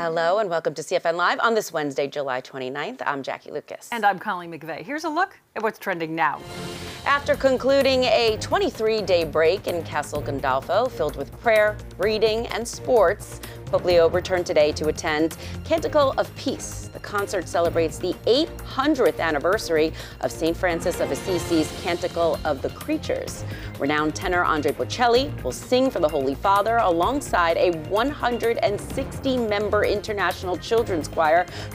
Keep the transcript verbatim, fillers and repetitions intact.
Hello and welcome to C F N Live on this Wednesday, July twenty-ninth. I'm Jackie Lucas. And I'm Colleen McVeigh. Here's a look at what's trending now. After concluding a twenty-three day break in Castel Gandolfo filled with prayer, reading, and sports, Pope Leo returned today to attend Canticle of Peace. The concert celebrates the eight hundredth anniversary of Saint Francis of Assisi's Canticle of the Creatures. Renowned tenor Andre Bocelli will sing for the Holy Father alongside a one hundred sixty member international children's choir